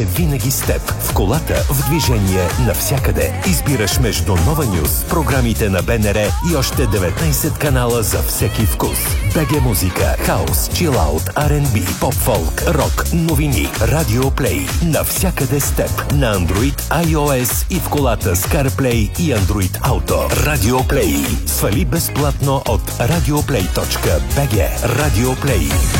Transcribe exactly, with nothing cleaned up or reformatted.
Винаги с теб. В колата, в движение, навсякъде. Избираш между Нова Нюз, програмите на БНР и още деветнайсет канала за всеки вкус. БГ Музика, хаус, чилаут, Ар енд Би, поп-фолк, рок, новини, Радио Плей. Навсякъде с теб. На Android, iOS и в колата с CarPlay и Android Auto. Радио Плей. Свали безплатно от радиоплей точка би джи. Радио Плей.